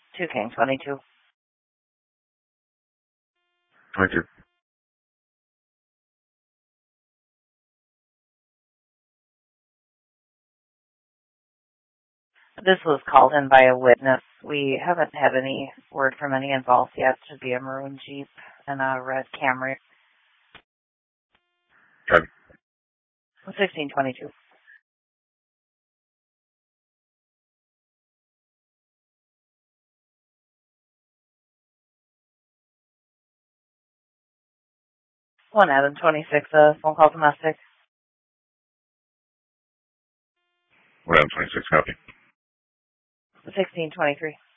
2 King 22. 22. This was called in by a witness. We haven't had any word from any involved yet. It should be a maroon Jeep and a red Camry. Okay. 1622. One Adam 26, phone call domestic. 1 Adam 26, copy. 1623.